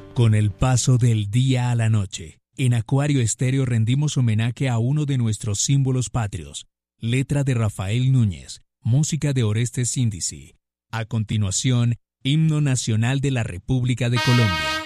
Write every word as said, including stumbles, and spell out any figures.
Con el paso del día a la noche, en Acuario Estéreo rendimos homenaje a uno de nuestros símbolos patrios, letra de Rafael Núñez, música de Orestes Índice. A continuación, Himno Nacional de la República de Colombia.